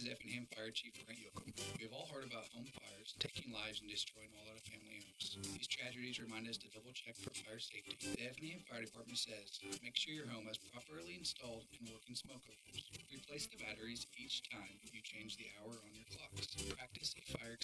This is Effingham Fire Chief Brent Yoakum. We have all heard about home fires, taking lives and destroying all that a family owns. These tragedies remind us to double check for fire safety. The Effingham Fire Department says, make sure your home has properly installed and working smoke alarms. Replace the batteries each time you change the hour on your clocks. Practice a fire